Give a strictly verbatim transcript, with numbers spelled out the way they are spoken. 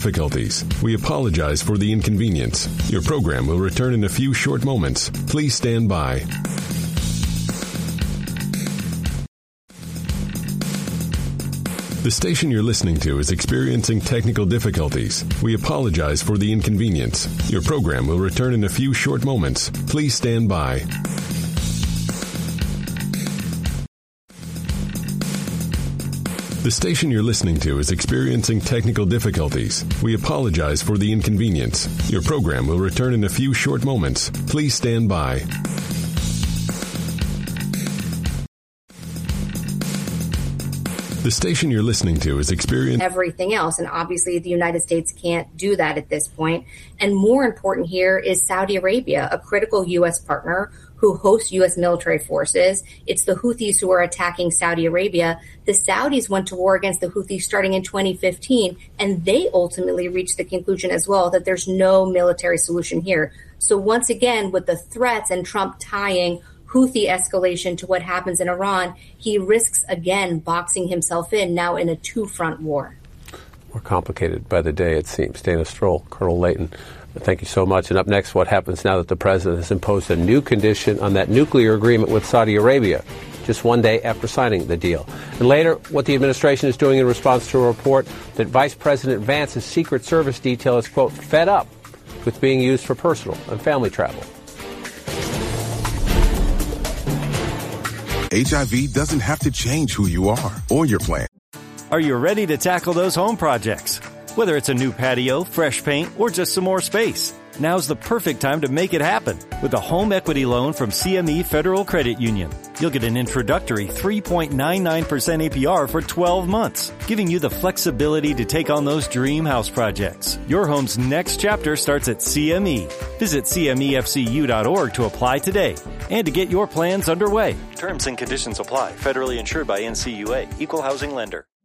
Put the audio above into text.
difficulties. We apologize for the inconvenience. Your program will return in a few short moments. Please stand by. The station you're listening to is experiencing technical difficulties. We apologize for the inconvenience. Your program will return in a few short moments. Please stand by. The station you're listening to is experiencing technical difficulties. We apologize for the inconvenience. Your program will return in a few short moments. Please stand by. The station you're listening to is experiencing everything else, and obviously the United States can't do that at this point. And more important here is Saudi Arabia, a critical U S partner who hosts U S military forces. It's the Houthis who are attacking Saudi Arabia. The Saudis went to war against the Houthis starting in twenty fifteen, and they ultimately reached the conclusion as well that there's no military solution here. So once again, with the threats and Trump tying Houthi escalation to what happens in Iran, he risks again boxing himself in now in a two-front war. More complicated by the day, it seems. Dana Stroll, Colonel Leighton, thank you so much. And up next, what happens now that the president has imposed a new condition on that nuclear agreement with Saudi Arabia, just one day after signing the deal. And later, what the administration is doing in response to a report that Vice President Vance's Secret Service detail is, quote, fed up with being used for personal and family travel. H I V doesn't have to change who you are or your plan. Are you ready to tackle those home projects? Whether it's a new patio, fresh paint, or just some more space, now's the perfect time to make it happen with a home equity loan from C M E Federal Credit Union. You'll get an introductory three point nine nine percent A P R for twelve months, giving you the flexibility to take on those dream house projects. Your home's next chapter starts at C M E. Visit C M E F C U dot org to apply today and to get your plans underway. Terms and conditions apply. Federally insured by N C U A. Equal housing lender.